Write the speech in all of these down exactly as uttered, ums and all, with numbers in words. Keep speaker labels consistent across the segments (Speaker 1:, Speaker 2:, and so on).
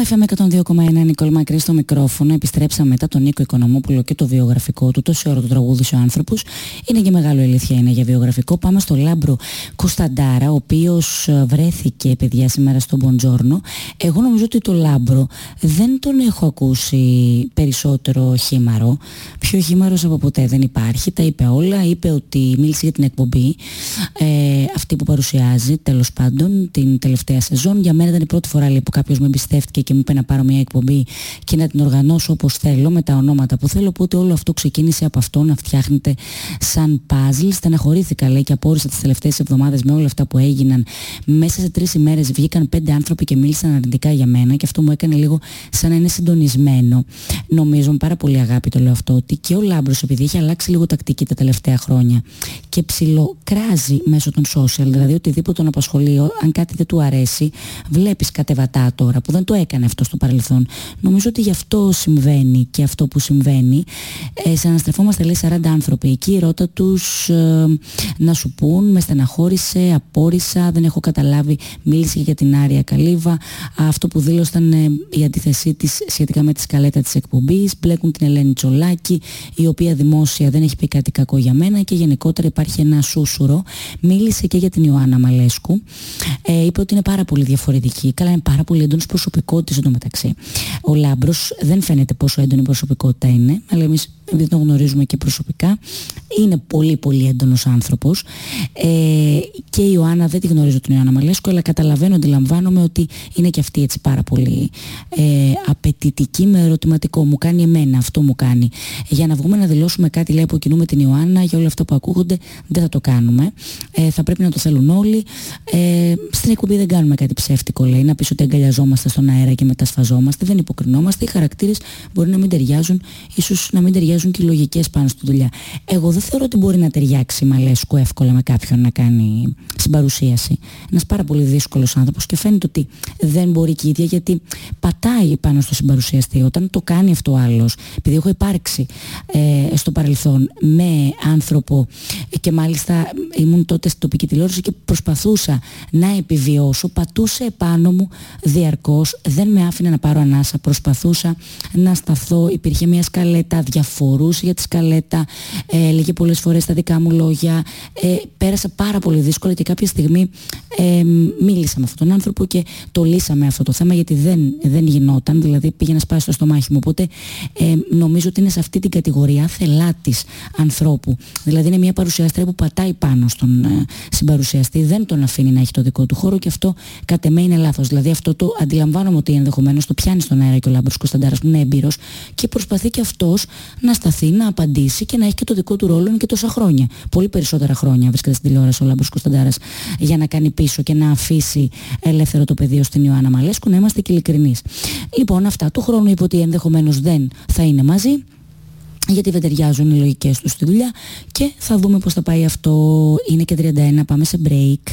Speaker 1: εφ εμ εκατόν δύο κόμμα ένα, Νικόλ Μακρύ στο μικρόφωνο. Επιστρέψαμε μετά τον Νίκο Οικονομόπουλο και το βιογραφικό του. Τόση ώρα το τραγούδισε ο άνθρωπος. Είναι και μεγάλο αλήθεια, είναι για βιογραφικό. Πάμε στο Λάμπρο Κωνσταντάρα, ο οποίος βρέθηκε, παιδιά, σήμερα στο Μποντζόρνο. Εγώ νομίζω ότι το Λάμπρο δεν τον έχω ακούσει περισσότερο χήμαρο. Πιο χήμαρος από ποτέ δεν υπάρχει. Τα είπε όλα. Είπε ότι μίλησε για την εκπομπή, ε, αυτή που παρουσιάζει, τέλος πάντων, την τελευταία σεζόν. Για μένα ήταν η πρώτη φορά, λέει, που κάποιος με εμπιστεύτηκε και μου είπε να πάρω μια εκπομπή και να την οργανώσω όπως θέλω, με τα ονόματα που θέλω. Οπότε όλο αυτό ξεκίνησε από αυτό, να φτιάχνεται σαν puzzle. Στεναχωρήθηκα, λέει, και απόρρισα τις τελευταίες εβδομάδες με όλα αυτά που έγιναν. Μέσα σε τρεις ημέρες βγήκαν πέντε άνθρωποι και μίλησαν αρνητικά για μένα, και αυτό μου έκανε λίγο σαν να είναι συντονισμένο. Νομίζω, με πάρα πολύ αγάπη το λέω αυτό, ότι και ο Λάμπρος, επειδή έχει αλλάξει λίγο τακτική τα τελευταία χρόνια και ψιλοκράζει μέσω των social, δηλαδή οτιδήποτε τον απασχολεί, αν κάτι δεν του αρέσει, βλέπεις κατεβατά τώρα, που δεν το έκανε αυτό στο παρελθόν. Νομίζω ότι γι' αυτό συμβαίνει και αυτό που συμβαίνει. Ε, σε αναστρεφόμαστε, λέει, σαράντα άνθρωποι. Εκεί η ρώτα τους ε, να σου πούν, με στεναχώρησε, απόρρισα, δεν έχω καταλάβει. Μίλησε για την Άρια Καλύβα. Αυτό που δήλωσε ήταν ε, η αντίθεσή της σχετικά με τη σκαλέτα της εκπομπής. Μπλέκουν την Ελένη Τσολάκη, η οποία δημόσια δεν έχει πει κάτι κακό για μένα, και γενικότερα υπάρχει ένα σούσουρο. Μίλησε και για την Ιωάννα Μαλέσκου. Ε, είπε ότι είναι πάρα πολύ διαφορετική. Καλά, είναι πάρα πολύ έντονος προσωπικότητας εντωμεταξύ. Ο Λάμπρος δεν φαίνεται πόσο έντονη προσωπικότητα είναι, αλλά εμείς, επειδή τον γνωρίζουμε και προσωπικά, είναι πολύ πολύ έντονος άνθρωπος. Ε, και η Ιωάννα, δεν τη γνωρίζω την Ιωάννα Μαλέσκου, αλλά καταλαβαίνω, αντιλαμβάνομαι ότι είναι και αυτή έτσι πάρα πολύ ε, απαιτητική, με ερωτηματικό. Μου κάνει εμένα, αυτό μου κάνει. Για να βγούμε να δηλώσουμε κάτι, λέει, από κοινού με την Ιωάννα, για όλα αυτά που ακούγονται, δεν θα το κάνουμε. Ε, θα πρέπει να το θέλουν όλοι. Ε, στην εκπομπή δεν κάνουμε κάτι ψεύτικο, λέει, να πεις ότι αγκαλιαζόμαστε στον αέρα και μετά σφαζόμαστε. Δεν υποκρινόμαστε. Οι χαρακτήρες μπορεί να μην ταιριάζουν, ίσως να μην ταιριάζουν και οι λογικές πάνω στη δουλειά. Εγώ δεν θεωρώ ότι μπορεί να ταιριάξει η Μαλέσκου εύκολα με κάποιον να κάνει συμπαρουσίαση. Ένας πάρα πολύ δύσκολος άνθρωπος, και φαίνεται ότι δεν μπορεί και η ίδια, γιατί πατάει πάνω στο συμπαρουσιαστή. Όταν το κάνει αυτό ο άλλος, επειδή έχω υπάρξει ε, στο παρελθόν με άνθρωπο, και μάλιστα ήμουν τότε στην τοπική τηλεόραση και προσπαθούσα να επιβιώσω, πατούσε επάνω μου διαρκώς, δεν με άφηνε να πάρω ανάσα, προσπαθούσα να σταθώ, υπήρχε μια σκαλέτα, διαφορούσε για τη σκαλέτα, ε, έλεγε πολλές φορές τα δικά μου λόγια, ε, πέρασα πάρα πολύ δύσκολα, και κάποια στιγμή ε, μίλησα με αυτόν τον άνθρωπο και το λύσαμε αυτό το θέμα, γιατί δεν, δεν γινόταν, δηλαδή πήγε να σπάσει το στομάχι μου. Οπότε ε, νομίζω ότι είναι σε αυτή την κατηγορία θελάτης ανθρώπου, δηλαδή είναι μια παρουσιάστρια που πατάει πάνω στον ε, συμπαρουσιαστή, δεν τον αφήνει να έχει το δικό του χώρο, και αυτό κατ' εμέ είναι λάθος. Δηλαδή αυτό το αντιλαμβάνομαι ότι ενδεχομένως το πιάνει στον αέρα και ο Λάμπρος Κωνσταντάρας, που είναι έμπειρος και προσπαθεί και αυτός να σταθεί, να απαντήσει και να έχει και το δικό του ρόλο, και τόσα χρόνια. Πολύ περισσότερα χρόνια βρίσκεται στην τηλεόραση ο Λάμπρος Κωνσταντάρας για να κάνει πίσω και να αφήσει ελεύθερο το πεδίο στην Ιωάννα Μαλέσκου, να είμαστε και ειλικρινείς. Λοιπόν, αυτά του χρόνου είπε ότι ενδεχομένως δεν θα είναι μαζί, γιατί δεν ταιριάζουν οι λογικές του στη δουλειά, και θα δούμε πώς θα πάει αυτό. Είναι και τριάντα ένα, πάμε σε break.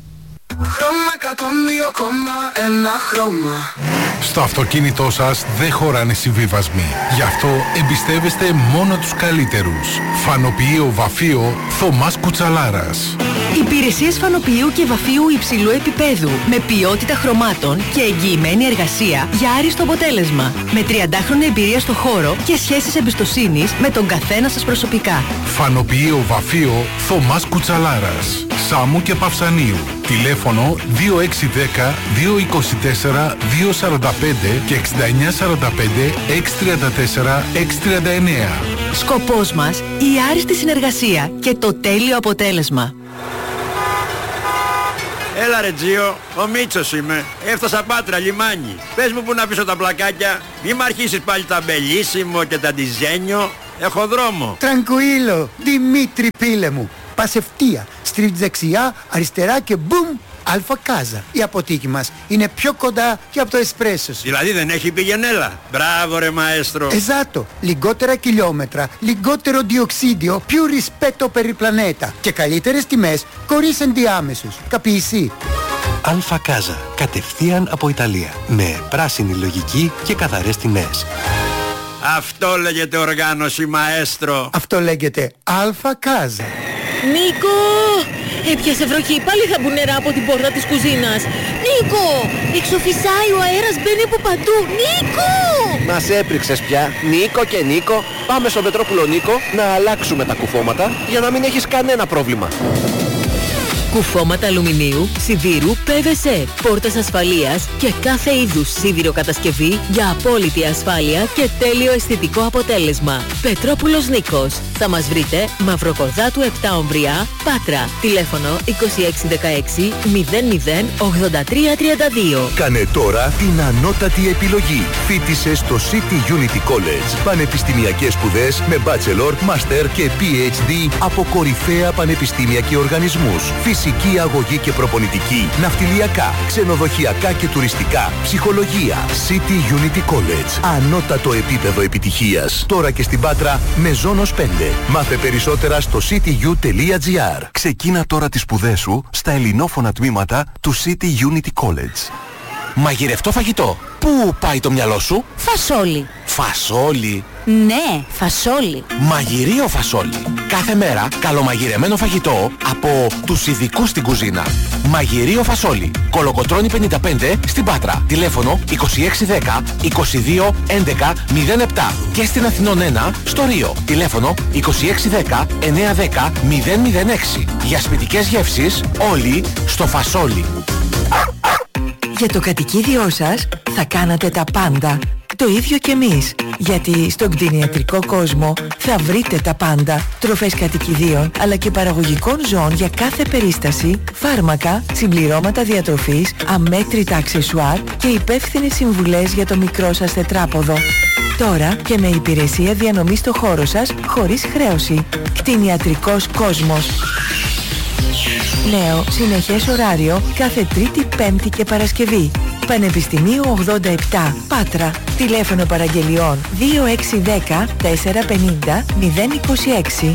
Speaker 2: Χρώμα εκατόν δύο κόμμα ένα χρώμα.
Speaker 3: Στο αυτοκίνητό σας δεν χωράνε συμβιβασμοί. Γι' αυτό εμπιστεύεστε μόνο τους καλύτερους. Φανοποιείο Βαφείο Θωμάς Κουτσαλάρας.
Speaker 4: Υπηρεσίες φανοποιείου και βαφείου υψηλού επίπεδου, με ποιότητα χρωμάτων και εγγυημένη εργασία για άριστο αποτέλεσμα. Με τριαντάχρονη εμπειρία στο χώρο και σχέσεις εμπιστοσύνης με τον καθένα σας προσωπικά.
Speaker 3: Φανοποιείο Βαφείο Θωμάς Κουτσαλάρας. Σάμου και Παυσανίου. Τηλέφωνο δύο έξι ένα μηδέν δύο δύο τέσσερα δύο σαράντα πέντε και εξήντα εννιά σαράντα πέντε έξι τριάντα τέσσερα έξι τριάντα εννιά.
Speaker 4: Σκοπός μας η άριστη συνεργασία και το τέλειο αποτέλεσμα.
Speaker 5: Έλα ρε Τζίο, ο Μίτσος είμαι. Έφτασα Πάτρα, λιμάνι. Πες μου που να πίσω τα πλακάκια. Μη μ' αρχίσεις πάλι τα μπελίσιμο και τα ντιζένιο. Έχω δρόμο.
Speaker 6: Τρανκουίλο, Δημήτρη πίλε μου. Πας ευθεία, στρίβεις δεξιά, αριστερά και μπουμ, Αλφα Κάζα. Η αποθήκη μας είναι πιο κοντά και από το εσπρέσο.
Speaker 5: Δηλαδή δεν έχει πηγενέλα. Μπράβο ρε μαέστρο.
Speaker 6: Εζάτο, λιγότερα χιλιόμετρα, λιγότερο διοξίδιο, più rispetto per il pianeta και καλύτερες τιμές χωρίς ενδιάμεσους. Καπείσι.
Speaker 7: Αλφα Κάζα, κατευθείαν από Ιταλία, με πράσινη λογική και καθαρές τιμές.
Speaker 5: Αυτό λέγεται οργάνωση μαέστρο.
Speaker 6: Αυτό λέγεται Αλφα Κάζα.
Speaker 8: Νίκο! Έπιασε βροχή, πάλι θα μπουν νερά από την πόρτα της κουζίνας. Νίκο! Εξοφυσάει, ο αέρας μπαίνει από παντού. Νίκο!
Speaker 9: Μας έπριξες πια. Νίκο και Νίκο. Πάμε στο Μετρόπουλο Νίκο να αλλάξουμε τα κουφώματα για να μην έχεις κανένα πρόβλημα.
Speaker 4: Κουφώματα αλουμινίου, σιδήρου, πι βι σι, πόρτες ασφαλείας και κάθε είδους σίδηρο κατασκευή για απόλυτη ασφάλεια και τέλειο αισθητικό αποτέλεσμα. Πετρόπουλος Νίκος. Θα μας βρείτε Μαυροκορδάτου επτά Ομβριά, Πάτρα. Τηλέφωνο είκοσι έξι δεκαέξι μηδέν μηδέν ογδόντα τρία τριάντα δύο.
Speaker 10: Κάνε τώρα την ανώτατη επιλογή. Φοίτησε στο City Unity College. Πανεπιστημιακές σπουδές με bachelor, master και πι έιτς ντι από κορυφαία πανεπιστήμια και οργανισμούς. Φυσική αγωγή και προπονητική, ναυτιλιακά, ξενοδοχειακά και τουριστικά, ψυχολογία. City Unity College. Ανώτατο επίπεδο επιτυχίας. Τώρα και στην Πάτρα με Ζώνος πέντε. Μάθε περισσότερα στο σίτι γιου τελεία τζι άρ. Ξεκίνα τώρα τις σπουδές σου στα ελληνόφωνα τμήματα του City Unity College.
Speaker 9: Μαγειρευτό φαγητό. Πού πάει το μυαλό σου?
Speaker 8: Φασόλι.
Speaker 9: Φασόλι.
Speaker 8: Ναι, φασόλι.
Speaker 9: Μαγειρίο φασόλι. Κάθε μέρα καλομαγειρεμένο φαγητό από τους ειδικούς στην κουζίνα. Μαγειρίο φασόλι. Κολοκοτρώνη πενήντα πέντε στην Πάτρα. Τηλέφωνο είκοσι έξι δέκα είκοσι δύο έντεκα μηδέν επτά. Και στην Αθηνών ένα στο Ρίο. Τηλέφωνο είκοσι έξι δέκα εννιακόσια δέκα μηδέν μηδέν έξι. Για σπιτικές γεύσεις όλοι στο φασόλι.
Speaker 4: Για το κατοικίδιό σας θα κάνατε τα πάντα. Το ίδιο και εμείς. Γιατί στον κτηνιατρικό κόσμο θα βρείτε τα πάντα. Τροφές κατοικιδίων αλλά και παραγωγικών ζώων για κάθε περίσταση, φάρμακα, συμπληρώματα διατροφής, αμέτρητα αξεσουάρ και υπεύθυνες συμβουλές για το μικρό σας τετράποδο. Τώρα και με υπηρεσία διανομής στο χώρο σας χωρίς χρέωση. Κτηνιατρικός κόσμος. Νέο συνεχές ωράριο κάθε Τρίτη, Πέμπτη και Παρασκευή. Πανεπιστημίου ογδόντα επτά Πάτρα. Τηλέφωνο παραγγελιών δύο έξι ένα μηδέν τέσσερα πενήντα μηδέν είκοσι έξι.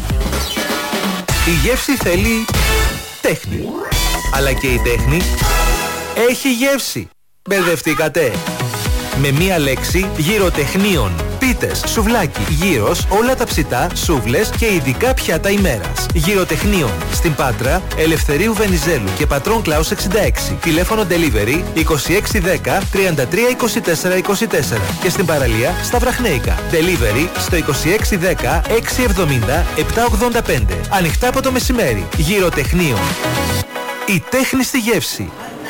Speaker 11: Η γεύση θέλει τέχνη. Αλλά και η τέχνη έχει γεύση. Μπερδευτήκατε? Με μία λέξη, γυροτεχνίων. Πίτες, σουβλάκι, γύρος, όλα τα ψητά, σούβλες και ειδικά πιάτα ημέρας. Γυροτεχνίων. Στην Πάτρα, Ελευθερίου Βενιζέλου και Πατρών Κλάους εξήντα έξι. Τηλέφωνο delivery είκοσι έξι δέκα τριάντα τρία είκοσι τέσσερα είκοσι τέσσερα. Και στην παραλία, στα Βραχνέικα. Delivery στο είκοσι έξι δέκα έξι εβδομήντα επτά ογδόντα πέντε. Ανοιχτά από το μεσημέρι. Γυροτεχνίων. Η τέχνη στη γεύση.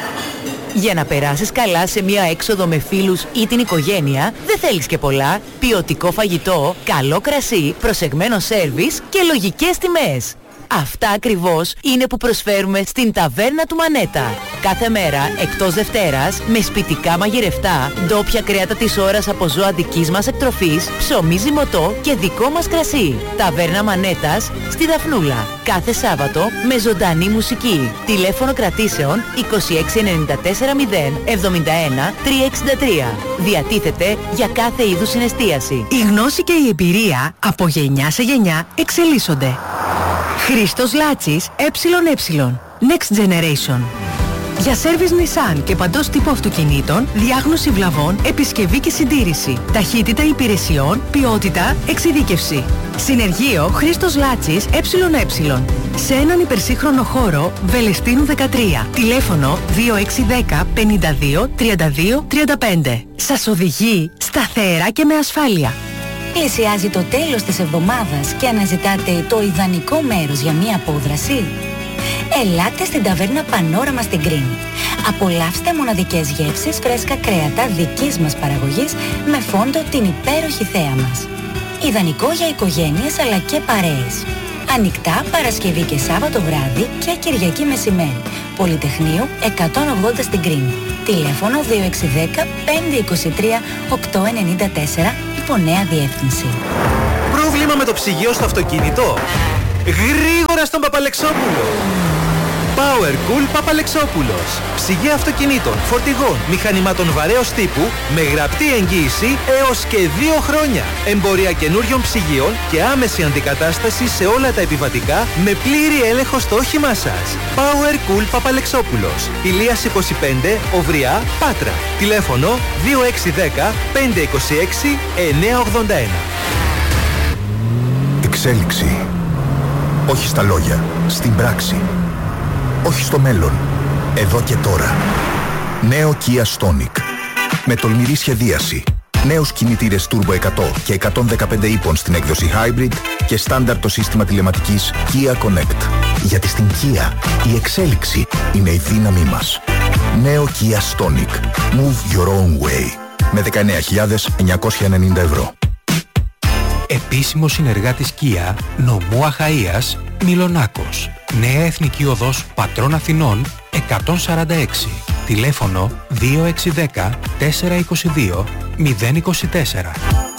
Speaker 4: Για να περάσεις καλά σε μια έξοδο με φίλους ή την οικογένεια, δεν θέλεις και πολλά. Ποιοτικό φαγητό, καλό κρασί, προσεγμένο σέρβις και λογικές τιμές. Αυτά ακριβώς είναι που προσφέρουμε στην ταβέρνα του Μανέτα. Κάθε μέρα, εκτός Δευτέρας, με σπιτικά μαγειρευτά, ντόπια κρέατα της ώρας από ζώα δικής μας εκτροφής, ψωμί ζυμωτό και δικό μας κρασί. Ταβέρνα Μανέτας στη Δαφνούλα. Κάθε Σάββατο με ζωντανή μουσική. Τηλέφωνο κρατήσεων είκοσι έξι ενενήντα τέσσερα μηδέν εβδομήντα ένα τριακόσια εξήντα τρία. Διατίθεται για κάθε είδους συναισθίαση. Η γνώση και η εμπειρία από γενιά σε γενιά εξελίσσονται. Χρήστος Λάτσης, ΕΕ. Next Generation. Για σέρβις Nissan και παντός τύπου αυτοκινήτων, διάγνωση βλαβών, επισκευή και συντήρηση. Ταχύτητα υπηρεσιών, ποιότητα, εξειδίκευση. Συνεργείο Χρήστος Λάτσης, ΕΕ. Σε έναν υπερσύγχρονο χώρο, Βελεστίνου δεκατρία. Τηλέφωνο δύο έξι ένα μηδέν πενήντα δύο τριάντα δύο τριάντα πέντε. Σας οδηγεί σταθερά και με ασφάλεια.
Speaker 1: Πλησιάζει το τέλος της εβδομάδας και αναζητάτε το ιδανικό μέρος για μία απόδραση. Ελάτε στην ταβέρνα Πανόραμα στην Κρίνη. Απολαύστε μοναδικές γεύσεις, φρέσκα κρέατα δικής μας παραγωγής με φόντο την υπέροχη θέα μας. Ιδανικό για οικογένειες αλλά και παρέες. Ανοιχτά Παρασκευή και Σάββατο βράδυ και Κυριακή μεσημέρι. Πολυτεχνείο εκατόν ογδόντα στην Κρίνη. Τηλέφωνο δύο έξι ένα μηδέν πέντε είκοσι τρία οκτώ ενενήντα τέσσερα υπό νέα διεύθυνση.
Speaker 11: Πρόβλημα με το ψυγείο στο αυτοκίνητο? Γρήγορα στον Παπαλεξόπουλο. PowerCool Παπαλεξόπουλος. Ψυγεία αυτοκινήτων, φορτηγών, μηχανημάτων βαρέως τύπου με γραπτή εγγύηση έως και δύο χρόνια. Εμπορία καινούριων ψυγείων και άμεση αντικατάσταση σε όλα τα επιβατικά με πλήρη έλεγχο στο όχημά σας. PowerCool Παπαλεξόπουλος. Ηλίας είκοσι πέντε, Οβριά, Πάτρα. Τηλέφωνο δύο έξι ένα μηδέν πέντε είκοσι έξι εννιακόσια ογδόντα ένα.
Speaker 10: Εξέλιξη. Όχι στα λόγια, στην πράξη. Όχι στο μέλλον, εδώ και τώρα.
Speaker 12: Νέο Kia Stonic. Με τολμηρή σχεδίαση. Νέους κινητήρες Turbo εκατό και εκατόν δεκαπέντε ύπων στην έκδοση Hybrid και στάνταρ το σύστημα τηλεματικής Kia Connect. Γιατί στην Kia η εξέλιξη είναι η δύναμή μας. Νέο Kia Stonic. Move your own way. Με δεκαεννέα χιλιάδες εννιακόσια ενενήντα ευρώ.
Speaker 13: Επίσημο συνεργάτης Kia, νομού Αχαΐας, Μιλονάκος. Νέα Εθνική Οδός Πατρών Αθηνών εκατόν σαράντα έξι. Τηλέφωνο δύο έξι ένα μηδέν τέσσερα δύο δύο μηδέν δύο τέσσερα.